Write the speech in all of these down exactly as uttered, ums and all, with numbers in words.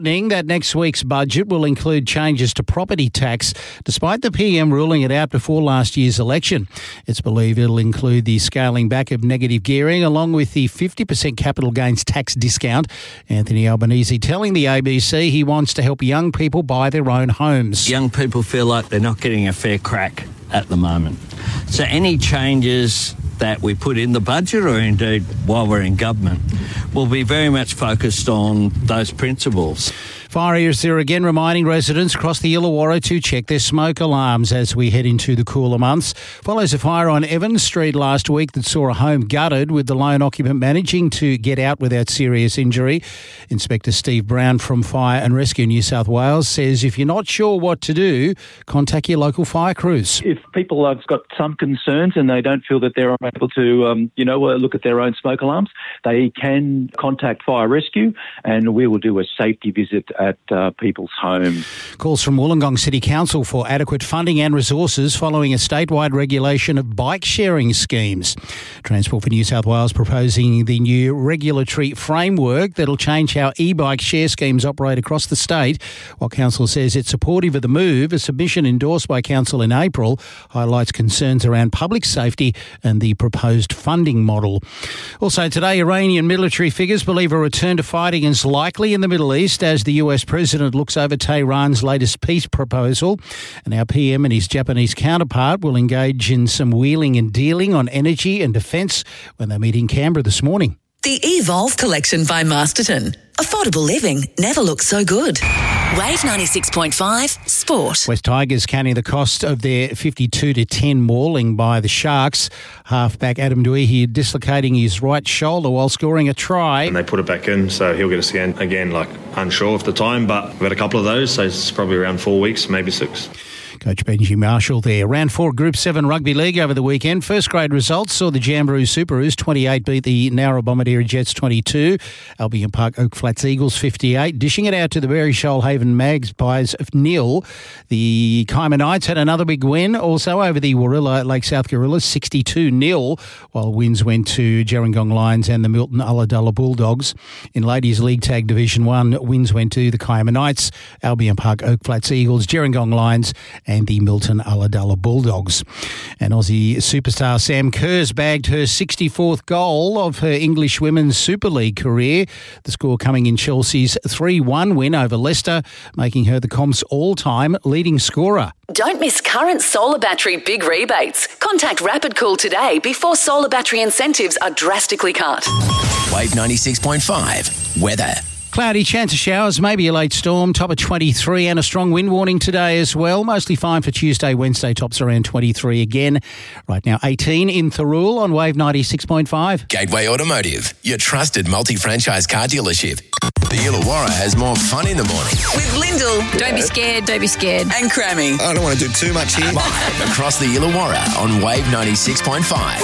that next week's budget will include changes to property tax, despite the P M ruling it out before last year's election. It's believed it'll include the scaling back of negative gearing along with the fifty percent capital gains tax discount. Anthony Albanese telling the A B C he wants to help young people buy their own homes. Young people feel like they're not getting a fair crack at the moment. So any changes that we put in the budget, or indeed while we're in government, will be very much focused on those principles. Fire Areas are again reminding residents across the Illawarra to check their smoke alarms as we head into the cooler months. Follows a fire on Evans Street last week that saw a home gutted, with the lone occupant managing to get out without serious injury. Inspector Steve Brown from Fire and Rescue New South Wales says if you're not sure what to do, contact your local fire crews. If people have got some concerns and they don't feel that they're able to, um, you know, look at their own smoke alarms, they can contact Fire Rescue and we will do a safety visit at uh, people's homes. Calls from Wollongong City Council for adequate funding and resources following a statewide regulation of bike sharing schemes. Transport for New South Wales proposing the new regulatory framework that'll change how e-bike share schemes operate across the state. While Council says it's supportive of the move, a submission endorsed by Council in April highlights concerns around public safety and the proposed funding model. Also today, Iranian military figures believe a return to fighting is likely in the Middle East as the U S President looks over Tehran's latest peace proposal. And our P M and his Japanese counterpart will engage in some wheeling and dealing on energy and defence when they meet in Canberra this morning. The Evolve Collection by Masterton. Affordable living never looks so good. Wave ninety-six point five Sport. West Tigers counting the cost of their fifty-two to ten mauling by the Sharks. Halfback Adam Duihi dislocating his right shoulder while scoring a try. And they put it back in, so he'll get a scan again, like unsure of the time, but we've had a couple of those, so it's probably around four weeks, maybe six. Coach Benji Marshall there. Round four Group seven Rugby League over the weekend. First grade results saw the Jamboree Superoos twenty-eight beat the Nowra Bombardier Jets twenty-two. Albion Park Oak Flats Eagles fifty-eight. Dishing it out to the Berry Shoalhaven Magpies of nil. The Kaima Knights had another big win also over the Warilla Lake South Gorillas sixty-two nil, while wins went to Gerringong Lions and the Milton Ulladulla Bulldogs. In Ladies League Tag Division one, wins went to the Kaima Knights, Albion Park Oak Flats Eagles, Gerringong Lions and the Milton Ulladulla Bulldogs. And Aussie superstar Sam Kerr's bagged her sixty-fourth goal of her English Women's Super League career. The score coming in Chelsea's three one win over Leicester, making her the Comp's all-time leading scorer. Don't miss current solar battery big rebates. Contact Rapid Cool today before solar battery incentives are drastically cut. Wave ninety-six point five Weather. Cloudy, chance of showers, maybe a late storm, top of twenty-three, and a strong wind warning today as well. Mostly fine for Tuesday, Wednesday, tops around twenty-three again. Right now, eighteen in Thirroul on Wave ninety-six point five. Gateway Automotive, your trusted multi-franchise car dealership. The Illawarra has more fun in the morning. With Lyndall. Don't be scared, don't be scared. And Crammy. I don't want to do too much here. Live across the Illawarra on Wave ninety-six point five.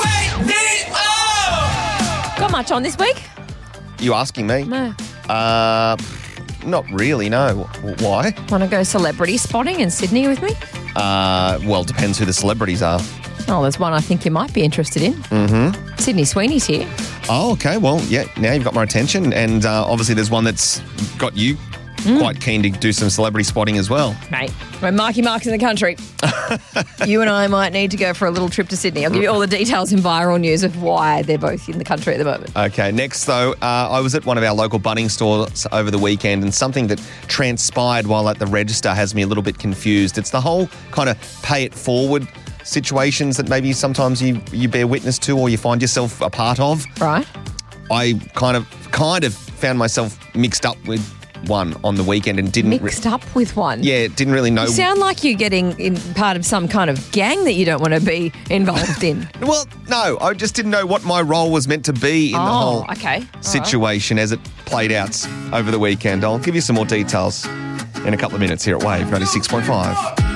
Got much on this week? You asking me? No. Uh, not really, no. Why? Want to go celebrity spotting in Sydney with me? Uh, well, depends who the celebrities are. Oh, there's one I think you might be interested in. Mm-hmm. Sydney Sweeney's here. Oh, okay. Well, yeah, now you've got my attention. And uh, obviously there's one that's got you mm. quite keen to do some celebrity spotting as well. Mate, when Marky Mark's in the country, you and I might need to go for a little trip to Sydney. I'll give you all the details in viral news of why they're both in the country at the moment. Okay, next though, uh, I was at one of our local Bunnings stores over the weekend, and something that transpired while at the register has me a little bit confused. It's the whole kind of pay it forward situations that maybe sometimes you, you bear witness to or you find yourself a part of. Right. I kind of kind of found myself mixed up with one on the weekend and didn't... Mixed re- up with one? Yeah, didn't really know... You sound like you're getting in part of some kind of gang that you don't want to be involved in. Well, no, I just didn't know what my role was meant to be in oh, the whole okay. situation right. as it played out over the weekend. I'll give you some more details in a couple of minutes here at Wave ninety-six point five.